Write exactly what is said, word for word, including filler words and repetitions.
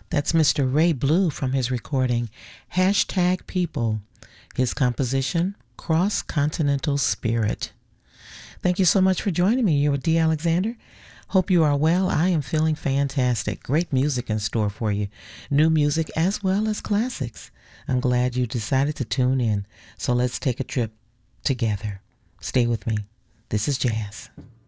That's Mister Ray Blue from his recording Hashtag People, his composition Cross Continental Spirit. Thank you so much for joining me. You're with Dee Alexander. Hope you are well. I am feeling fantastic. Great music in store for you. New music as well as classics. I'm glad you decided to tune in. So let's take a trip together. Stay with me. This is Jazz.